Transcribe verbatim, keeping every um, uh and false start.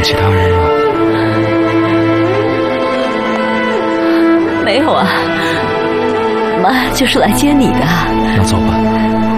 其他人吗？ 没有啊，妈就是来接你的。 那走吧。